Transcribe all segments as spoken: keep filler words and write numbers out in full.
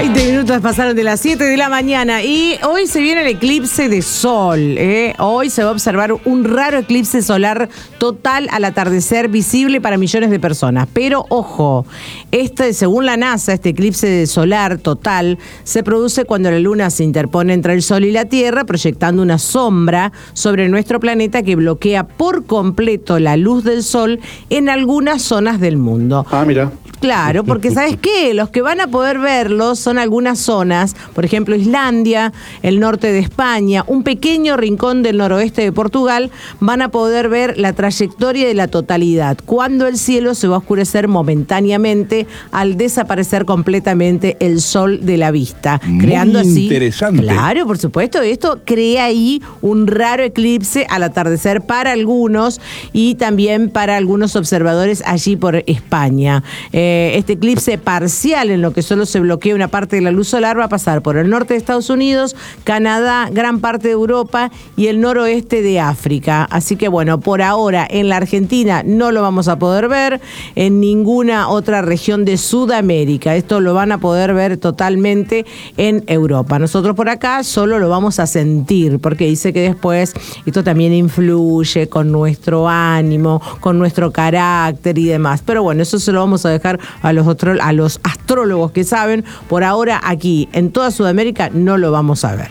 veinte minutos pasaron de las siete de la mañana y hoy se viene el eclipse de sol. ¿eh? Hoy se va a observar un raro eclipse solar total al atardecer visible para millones de personas. Pero ojo, este, según la NASA, este eclipse solar total se produce cuando la luna se interpone entre el sol y la Tierra, proyectando una sombra sobre nuestro planeta que bloquea por completo la luz del sol en algunas zonas del mundo. Ah, mira. Claro, porque ¿sabes qué? Los que van a poder verlos son algunas zonas, por ejemplo Islandia, el norte de España, un pequeño rincón del noroeste de Portugal, van a poder ver la trayectoria de la totalidad, cuando el cielo se va a oscurecer momentáneamente al desaparecer completamente el sol de la vista, Muy creando así... interesante. Claro, por supuesto, esto crea ahí un raro eclipse al atardecer para algunos y también para algunos observadores allí por España. Eh, Este eclipse parcial, en lo que solo se bloquea una parte de la luz solar, va a pasar por el norte de Estados Unidos, Canadá, gran parte de Europa y el noroeste de África. Así que bueno, por ahora en la Argentina no lo vamos a poder ver, en ninguna otra región de Sudamérica. Esto lo van a poder ver totalmente en Europa. Nosotros por acá solo lo vamos a sentir, porque dice que después esto también influye con nuestro ánimo, con nuestro carácter y demás. Pero bueno, eso se lo vamos a dejar a los, otro, a los astrólogos que saben. Por ahora aquí en toda Sudamérica no lo vamos a ver.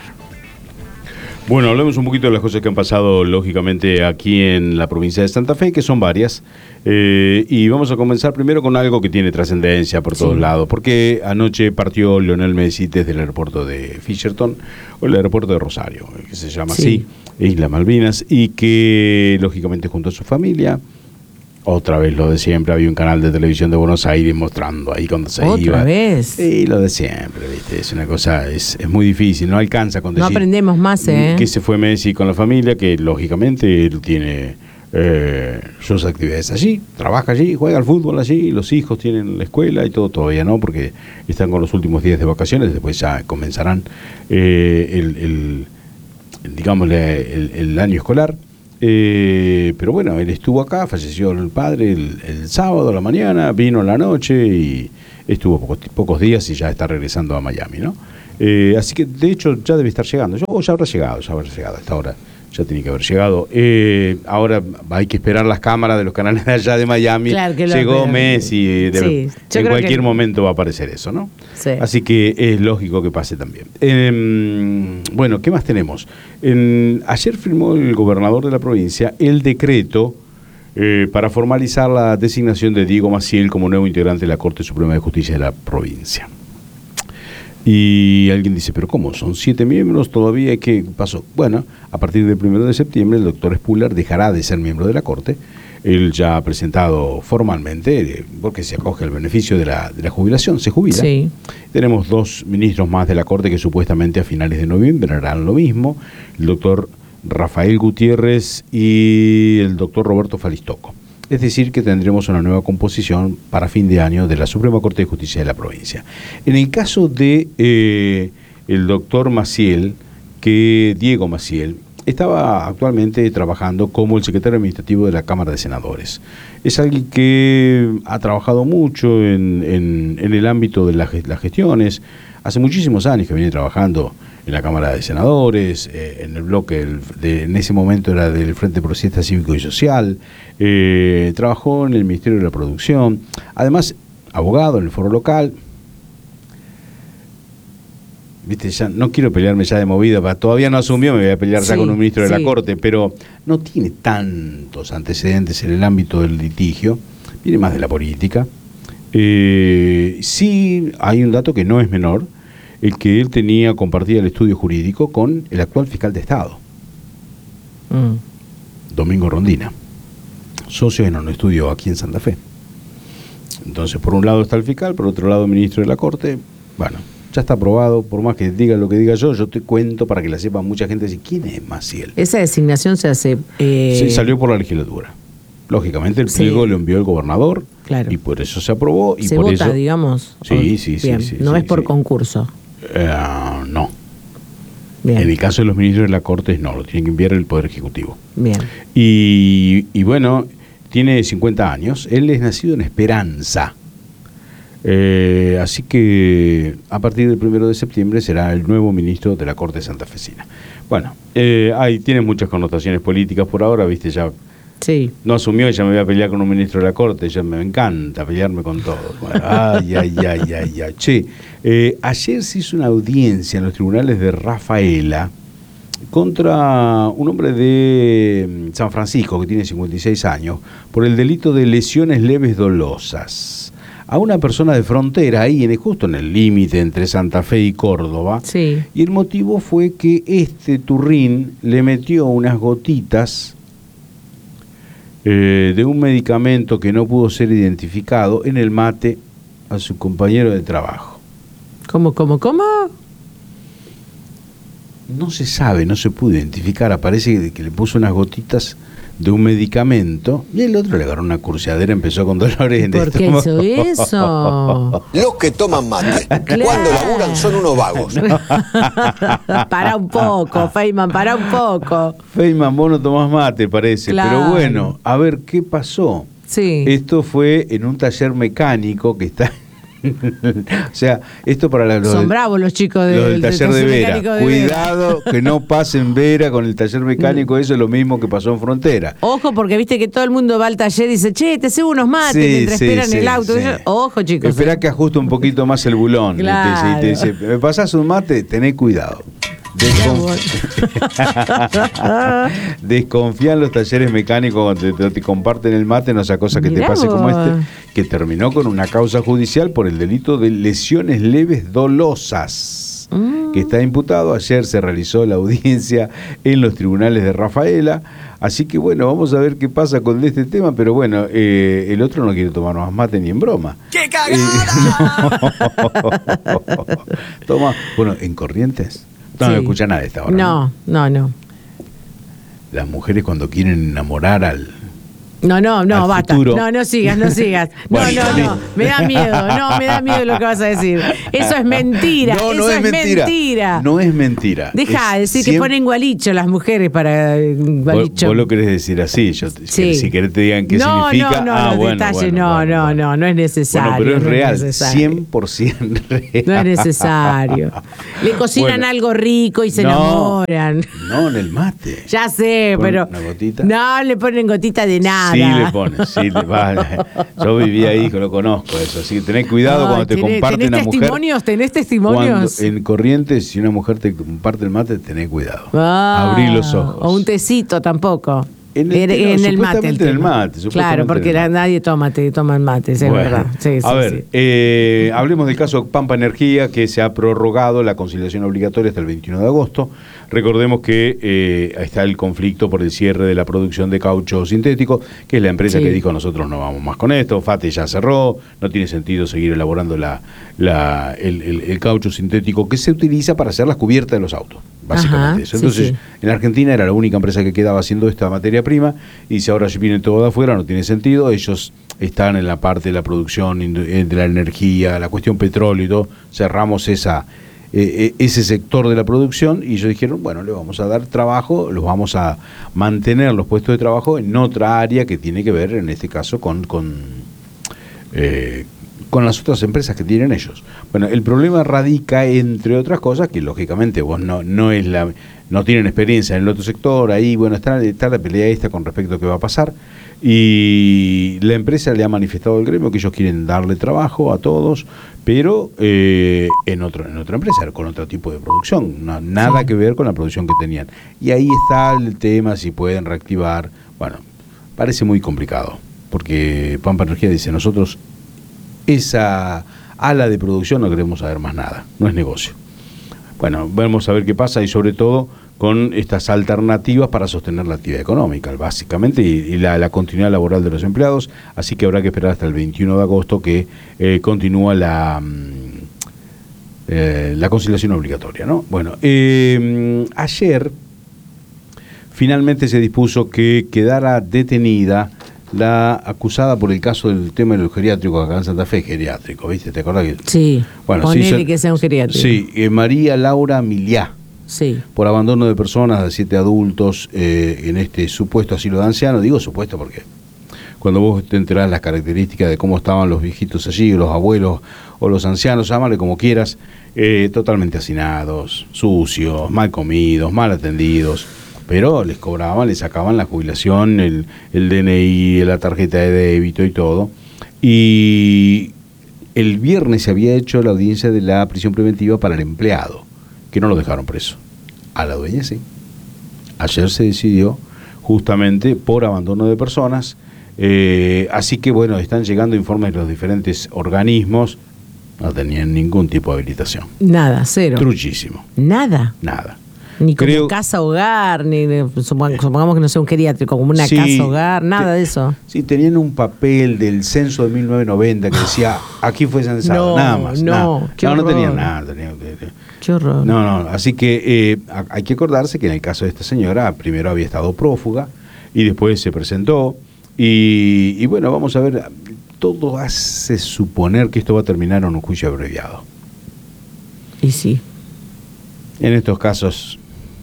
Bueno, hablemos un poquito de las cosas que han pasado lógicamente aquí en la provincia de Santa Fe, que son varias, eh, y vamos a comenzar primero con algo que tiene trascendencia por todos sí. lados, porque anoche partió Lionel Messi desde el aeropuerto de Fisherton, o el aeropuerto de Rosario, que se llama sí. así, Islas Malvinas, y que lógicamente junto a su familia, otra vez lo de siempre, había un canal de televisión de Buenos Aires mostrando ahí cuando se ¿Otra iba. ¿Otra vez? Sí, lo de siempre, ¿viste? Es una cosa, es, es muy difícil, no alcanza con decir... No aprendemos más, ¿eh? Que se fue Messi con la familia, que lógicamente él tiene eh, sus actividades allí, trabaja allí, juega al fútbol allí, los hijos tienen la escuela y todo, todavía no, porque están con los últimos días de vacaciones, después ya comenzarán eh, el, el, el, digámosle, el, el año escolar. Eh, pero bueno, él estuvo acá, falleció el padre el, el sábado a la mañana, vino a la noche y estuvo pocos, pocos días y ya está regresando a Miami, ¿no? Eh, así que de hecho ya debe estar llegando, yo, oh, ya habrá llegado, ya habrá llegado a esta hora, ya tiene que haber llegado. Eh, ahora hay que esperar las cámaras de los canales de allá de Miami. Claro que llegó esperan. Messi, debe, sí, en cualquier que... momento va a aparecer eso, ¿no? Sí. Así que es lógico que pase también. Eh, bueno, ¿qué más tenemos? En, ayer firmó el gobernador de la provincia el decreto eh, para formalizar la designación de Diego Maciel como nuevo integrante de la Corte Suprema de Justicia de la provincia. Y alguien dice, pero ¿cómo? Son siete miembros todavía, ¿qué pasó? Bueno, a partir del primero de septiembre el doctor Spuller dejará de ser miembro de la Corte. Él ya ha presentado formalmente, porque se acoge el beneficio de la, de la jubilación, se jubila. Sí. Tenemos dos ministros más de la Corte que supuestamente a finales de noviembre harán lo mismo, el doctor Rafael Gutiérrez y el doctor Roberto Falistoco. Es decir, que tendremos una nueva composición para fin de año de la Suprema Corte de Justicia de la provincia. En el caso de eh, el doctor Maciel, que Diego Maciel, estaba actualmente trabajando como el secretario administrativo de la Cámara de Senadores. Es alguien que ha trabajado mucho en, en, en el ámbito de la, las gestiones. Hace muchísimos años que viene trabajando en la Cámara de Senadores, eh, en el bloque, del, de, en ese momento era del Frente Progresista Cívico y Social, eh, trabajó en el Ministerio de la Producción, además abogado en el foro local. Viste, ya no quiero pelearme ya de movida, todavía no asumió, me voy a pelear sí, ya con un ministro sí. de la Corte, pero no tiene tantos antecedentes en el ámbito del litigio, viene más de la política. Eh, sí hay un dato que no es menor, el que él tenía, compartía el estudio jurídico con el actual fiscal de Estado, mm. Domingo Rondina, socio en un estudio aquí en Santa Fe. Entonces, por un lado está el fiscal, por otro lado el ministro de la Corte. Bueno, ya está aprobado, por más que diga lo que diga yo, yo te cuento para que la sepa mucha gente, decir, ¿quién es Maciel? Esa designación se hace... Eh... Sí, salió por la legislatura. Lógicamente el pliego sí. lo envió el gobernador, claro. y por eso se aprobó. Y se por vota, eso... digamos. Sí, sí, sí, Bien. sí. No sí, es por sí. concurso. Uh, no. Bien. En el caso de los ministros de la Corte, no, lo tiene que enviar el Poder Ejecutivo. Bien. Y, y bueno, tiene cincuenta años. Él es nacido en Esperanza. Eh, así que a partir del primero de septiembre será el nuevo ministro de la Corte santafesina. Bueno, eh, ahí tiene muchas connotaciones políticas por ahora, viste, ya sí. No asumió y ya me voy a pelear con un ministro de la Corte, ya me encanta pelearme con todos. Bueno, ay, ay, ay, ay, ay. Che, eh, ayer se hizo una audiencia en los tribunales de Rafaela contra un hombre de San Francisco que tiene cincuenta y seis años por el delito de lesiones leves dolosas a una persona de frontera ahí en, justo en el límite entre Santa Fe y Córdoba. Sí. Y el motivo fue que este turrín le metió unas gotitas eh, de un medicamento que no pudo ser identificado en el mate a su compañero de trabajo. ¿Cómo, cómo, cómo? No se sabe, no se pudo identificar. Aparece que le puso unas gotitas de un medicamento y el otro le agarró una curseadera, empezó con dolores en el ¿Por qué hizo eso? Los que toman mate, Claro. cuando laburan son unos vagos. Pará un poco, Feynman, pará un poco. Feynman, vos no tomás mate, parece. Claro. Pero bueno, a ver, ¿qué pasó? Sí. Esto fue en un taller mecánico que está... O sea, esto para la- los, Son del- bravos los chicos del, los del taller, de Vera. mecánico de Cuidado que no pasen Vera con el taller mecánico, eso es lo mismo que pasó en Frontera. Ojo, porque viste que todo el mundo va al taller y dice, che, te cebo unos mates Sí, mientras sí, esperan sí, el auto. sí. Ojo, chicos. Esperá que ajuste un poquito más el bulón. Claro. Y te, dice, y te dice, ¿me pasás un mate? Tené cuidado. Desconf- Desconfía en los talleres mecánicos cuando te, te comparten el mate, no sea cosa que Mirá te pase como vos. este, que terminó con una causa judicial por el delito de lesiones leves dolosas, Mm. que está imputado. Ayer se realizó la audiencia en los tribunales de Rafaela, así que bueno, vamos a ver qué pasa con este tema, pero bueno, eh, el otro no quiere tomar más mate ni en broma. ¡Qué cagada! Toma, bueno, en Corrientes no Sí. me escucha nada de esta hora. No, no, no. Las mujeres cuando quieren enamorar al... No, no, no, Al basta. futuro. No, no sigas, no sigas. No, Bueno, no, sí. no. Me da miedo, no, me da miedo lo que vas a decir. Eso es mentira. No, eso no es, mentira. mentira. No es mentira. Deja de Es decir que siempre- ponen gualicho las mujeres para eh, Vos, gualicho. vos lo querés decir así, yo, Sí. si querés te digan qué no, significa. No, no, ah, los bueno, detalles, bueno, no, bueno, no, bueno. no, no es necesario. Bueno, pero es no real, necesario. cien por ciento real. No es necesario. Le cocinan Bueno. algo rico y se No. enamoran. No, en el mate. Ya sé, Pon pero. una gotita. No le ponen gotita de nada. Sí le ponen, sí le vale. Yo viví ahí, lo conozco eso. Así que tenés cuidado Ay, cuando te tenés- comparte ¿tenés una mujer. testimonios? ¿Tenés Cuando testimonios? en Corrientes, si una mujer te comparte el mate, tenés cuidado. Ah, Abrí los ojos. O un tecito tampoco. En el- Era- no, en el mate. supuestamente en el tema. mate, Claro, supuestamente porque en el la- mate. nadie toma te toma el mate, es Bueno, verdad. Sí, a sí, ver, sí. eh, hablemos del caso Pampa Energía, que se ha prorrogado la conciliación obligatoria hasta el veintiuno de agosto. Recordemos que eh, está el conflicto por el cierre de la producción de caucho sintético, que es la empresa Sí. que dijo nosotros no vamos más con esto, FATE ya cerró, no tiene sentido seguir elaborando la, la, el, el- el caucho sintético que se utiliza para hacer las cubiertas de los autos, básicamente Ajá, eso. sí, Entonces, sí. en Argentina era la única empresa que quedaba haciendo esta materia prima, y si ahora viene todo de afuera, no tiene sentido. Ellos están en la parte de la producción, indu- eh, de la energía, la cuestión petróleo y todo. Cerramos esa, eh, eh, ese sector de la producción y ellos dijeron, bueno, le vamos a dar trabajo, los vamos a mantener los puestos de trabajo en otra área que tiene que ver, en este caso, con... con eh, con las otras empresas que tienen ellos. Bueno, el problema radica, entre otras cosas, que lógicamente vos no, no es la, no tienen experiencia en el otro sector, ahí bueno, está, está la pelea esta con respecto a qué va a pasar, y la empresa le ha manifestado al gremio que ellos quieren darle trabajo a todos, pero eh, en otro, en otra empresa, con otro tipo de producción, no- nada Sí. que ver con la producción que tenían. Y ahí está el tema, si pueden reactivar. Bueno, parece muy complicado, porque Pampa Energía dice, nosotros esa ala de producción no queremos saber más nada, no es negocio. Bueno, vamos a ver qué pasa y sobre todo con estas alternativas para sostener la actividad económica, básicamente, y, y la, la continuidad laboral de los empleados, así que habrá que esperar hasta el veintiuno de agosto que eh, continúa la, mm, eh, la conciliación obligatoria, ¿no? Bueno, eh, ayer finalmente se dispuso que quedara detenida la acusada por el caso del tema de los geriátricos acá en Santa Fe, geriátrico, ¿viste? ¿Te acordás que? Sí, Bueno, ponele sí, se- que sea un geriátrico. Sí, eh, María Laura Miliá, Sí. por abandono de personas, de siete adultos, eh, en este supuesto asilo de ancianos. Digo supuesto porque cuando vos te enterás las características de cómo estaban los viejitos allí, los abuelos o los ancianos, llámale como quieras, eh, totalmente hacinados, sucios, mal comidos, mal atendidos, pero les cobraban, les sacaban la jubilación, el, el D N I, la tarjeta de débito y todo. Y el viernes se había hecho la audiencia de la prisión preventiva para el empleado, que no lo dejaron preso. A la dueña sí. Ayer se decidió justamente por abandono de personas, eh, así que bueno, están llegando informes de los diferentes organismos, no tenían ningún tipo de habilitación. Nada, cero. Truchísimo. Nada. Nada. Ni como Creo, casa hogar, ni supongamos que no sea un geriátrico, como una sí, casa hogar, nada te, de eso. Sí, tenían un papel del censo de mil novecientos noventa que decía, aquí fue censado, no, nada más. No, nada. Qué no, horror. no tenían nada. Tenían, qué horror. No, no, así que eh, hay que acordarse que en el caso de esta señora, primero había estado prófuga y después se presentó. Y, y bueno, vamos a ver, todo hace suponer que esto va a terminar en un juicio abreviado. Y sí. En estos casos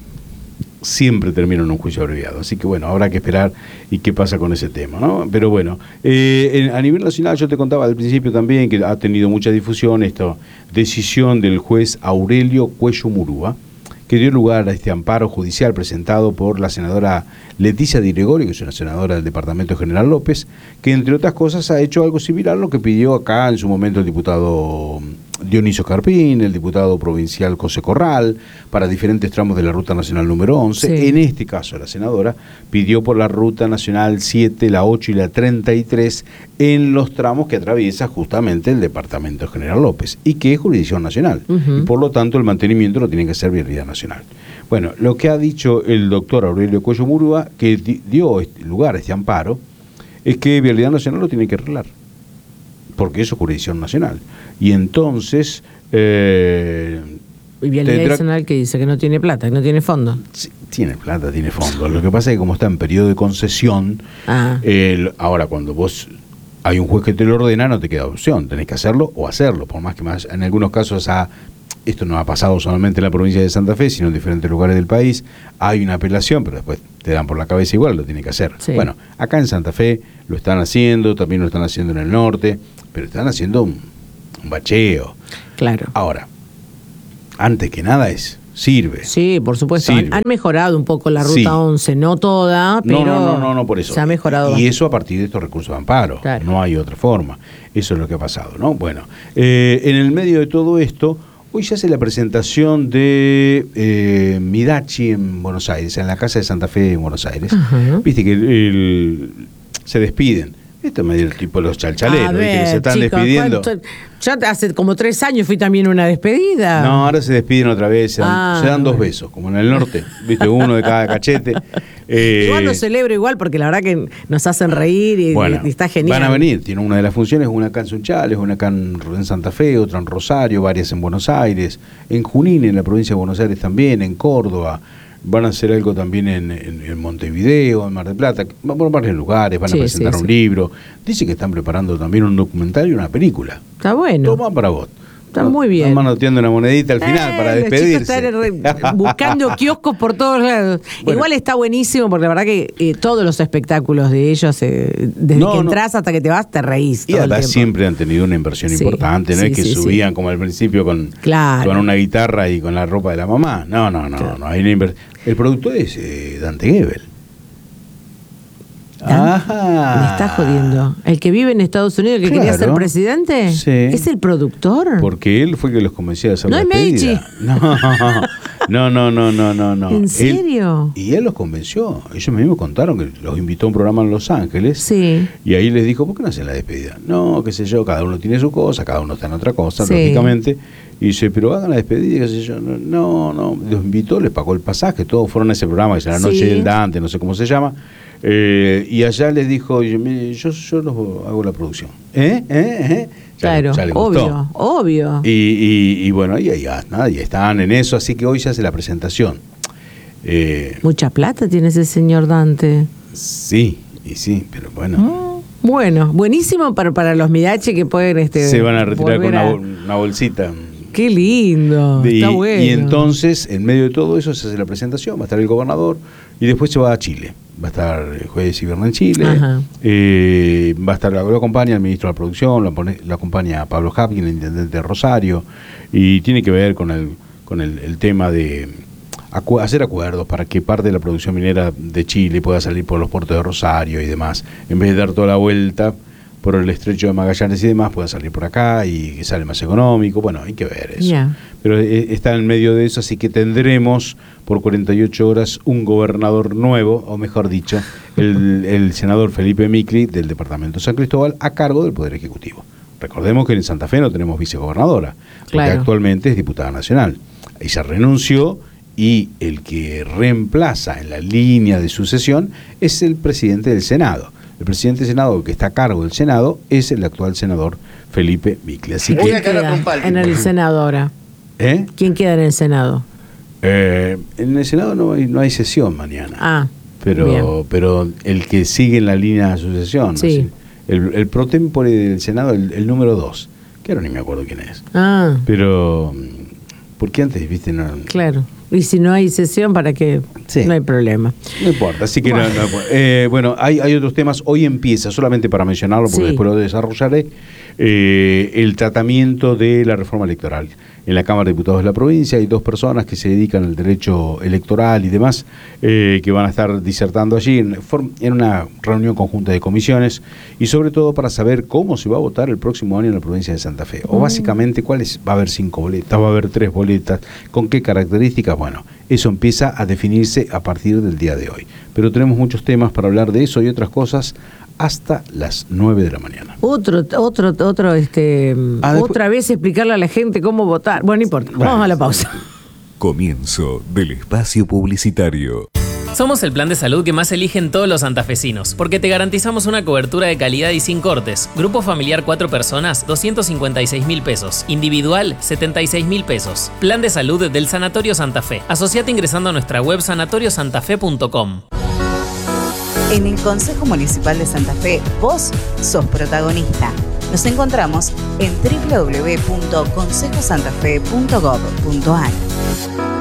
siempre termina en un juicio abreviado, así que bueno, habrá que esperar y qué pasa con ese tema, ¿no? Pero bueno, eh, a nivel nacional yo te contaba al principio también que ha tenido mucha difusión esta decisión del juez Aurelio Cuello Murúa, que dio lugar a este amparo judicial presentado por la senadora Leticia Di Gregorio, que es una senadora del departamento General López, que entre otras cosas ha hecho algo similar a lo que pidió acá en su momento el diputado Dionisio Carpín, el diputado provincial José Corral, para diferentes tramos de la Ruta Nacional número once. Sí. En este caso, la senadora pidió por la Ruta Nacional siete, la ocho y la treinta y tres en los tramos que atraviesa justamente el departamento General López y que es jurisdicción nacional. Uh-huh. Y por lo tanto, el mantenimiento no tiene que ser vialidad nacional. Bueno, lo que ha dicho el doctor Aurelio Cuello Murúa, que dio este lugar a este amparo, es que vialidad nacional lo tiene que arreglar, porque eso es jurisdicción nacional. Y entonces... Eh, ¿Y vialidad tendrá... nacional que dice que no tiene plata, que no tiene fondo? Sí, tiene plata, tiene fondo. Lo que pasa es que como está en periodo de concesión, ah. el, ahora cuando vos hay un juez que te lo ordena, no te queda opción, tenés que hacerlo o hacerlo, por más que más en algunos casos ha, esto no ha pasado solamente en la provincia de Santa Fe, sino en diferentes lugares del país, hay una apelación, pero después te dan por la cabeza igual, lo tiene que hacer. Sí. Bueno, acá en Santa Fe lo están haciendo, también lo están haciendo en el norte, pero están haciendo un, un bacheo. Claro. Ahora, antes que nada es, sirve. Sí, por supuesto. Han, han mejorado un poco la Ruta sí. once, no toda, pero no, no, no, no, por eso. Se ha mejorado. Y eso a partir de estos recursos de amparo. Claro. No hay otra forma. Eso es lo que ha pasado, ¿no? Bueno, eh, en el medio de todo esto, hoy se hace la presentación de eh, Midachi en Buenos Aires, en la Casa de Santa Fe en Buenos Aires. Uh-huh. Viste que el, el, se despiden. Esto es medio tipo los chalchaleros, ver, que se están chicos, despidiendo. Yo hace como tres años fui también a una despedida. No, ahora se despiden otra vez, se dan, ah, se dan dos besos, como en el norte, viste, uno de cada cachete. Eh, igual lo celebro igual, porque la verdad que nos hacen reír y, bueno, y está genial. Van a venir, tienen una de las funciones, una acá en Sunchales, una acá en, en Santa Fe, otra en Rosario, varias en Buenos Aires, en Junín, en la provincia de Buenos Aires también, en Córdoba. Van a hacer algo también en, en, en Montevideo, en Mar del Plata, van a varios lugares, van sí, a presentar sí, un sí. libro. Dice que están preparando también un documental y una película. Está bueno. Toma para vos. Está muy bien. Están manoteando una monedita al final eh, para despedirse. Están buscando kioscos por todos lados. Bueno, igual está buenísimo porque la verdad que eh, todos los espectáculos de ellos, eh, desde no, que entras no. hasta que te vas, te reís. Y además siempre han tenido una inversión sí, importante, no sí, es que sí, subían sí. como al principio con, claro. con una guitarra y con la ropa de la mamá. No, no, no, claro. no hay una inversión. El productor es eh, Dante Gebel. Ajá. Me está jodiendo. ¿El que vive en Estados Unidos, que claro. quería ser presidente? Sí. ¿Es el productor? Porque él fue que los convenció de hacer no la despedida. No, no, no, no, no, no. ¿En serio? Él, y él los convenció. Ellos mismos contaron que los invitó a un programa en Los Ángeles. Sí. Y ahí les dijo, ¿por qué no hacen la despedida? No, qué sé yo, cada uno tiene su cosa, cada uno está en otra cosa, sí. lógicamente. Y dice, pero hagan la despedida, qué sé yo. No, no, los invitó, les pagó el pasaje, todos fueron a ese programa, que es La Noche sí. del Dante, no sé cómo se llama. Eh, y allá les dijo, yo, yo, yo los hago la producción. ¿Eh? ¿Eh? ¿Eh? Ya, claro, ya obvio, obvio. Y, y, y bueno, y ahí ya, nada, y están en eso, así que hoy se hace la presentación. Eh, Mucha plata tiene ese señor Dante. Sí, y sí, pero bueno. Mm, bueno, buenísimo para, para los Midachi que pueden... Este, se van a retirar con una, bol, una bolsita. Qué lindo, y, está bueno. Y entonces, en medio de todo eso, se hace la presentación, va a estar el gobernador y después se va a Chile. va a estar jueves y viernes en Chile. Ajá. Eh, va a estar, lo acompaña el ministro de la Producción, lo, pone, lo acompaña Pablo Hapkin, el intendente de Rosario, y tiene que ver con el, con el, el tema de acu- hacer acuerdos para que parte de la producción minera de Chile pueda salir por los puertos de Rosario y demás, en vez de dar toda la vuelta por el estrecho de Magallanes y demás, pueda salir por acá y que sale más económico. Bueno, hay que ver eso. Yeah. Pero eh, está en medio de eso, así que tendremos por cuarenta y ocho horas un gobernador nuevo, o mejor dicho, el, el senador Felipe Micli del departamento de San Cristóbal, a cargo del Poder Ejecutivo. Recordemos que en Santa Fe no tenemos vicegobernadora, porque Claro. actualmente es diputada nacional. Ella renunció y el que reemplaza en la línea de sucesión es el presidente del Senado. El presidente del Senado, que está a cargo del Senado, es el actual senador Felipe Micli. Así Voy que, a quedar Queda con Palti, en por el ejemplo. Senado ahora. ¿eh? ¿Quién queda en el Senado? Eh, en el Senado no hay, no hay sesión mañana. Ah, pero bien. pero el que sigue en la línea de sucesión, Sí. ¿no? el, el pro tempore del Senado, el, el número dos, que ahora ni me acuerdo quién es. Ah, Pero, porque antes, viste, no, claro. Y si no hay sesión, ¿para qué? Sí. No hay problema. no importa. Así que, no, no, eh, bueno, hay, hay otros temas. Hoy empieza, solamente para mencionarlo, porque Sí. después lo desarrollaré, eh, el tratamiento de la reforma electoral. En la Cámara de Diputados de la provincia hay dos personas que se dedican al derecho electoral y demás, eh, que van a estar disertando allí en, form- en una reunión conjunta de comisiones, y sobre todo para saber cómo se va a votar el próximo año en la provincia de Santa Fe. O básicamente cuáles, va a haber cinco boletas, va a haber tres boletas, con qué características. Bueno, eso empieza a definirse a partir del día de hoy. Pero tenemos muchos temas para hablar de eso y otras cosas hasta las nueve de la mañana. Otro, otro, otro, este, Ah, después- otra vez explicarle a la gente cómo votar. Bueno, no importa. Bueno. Vamos a la pausa. Comienzo del espacio publicitario. Somos el plan de salud que más eligen todos los santafesinos, porque te garantizamos una cobertura de calidad y sin cortes. Grupo familiar cuatro personas, doscientos cincuenta y seis mil pesos. Individual, setenta y seis mil pesos. Plan de salud del Sanatorio Santa Fe. Asociate ingresando a nuestra web sanatorios santa fe punto com. En el Consejo Municipal de Santa Fe, vos sos protagonista. Nos encontramos en doble u doble u doble u punto consejo santa fe punto gov punto a r.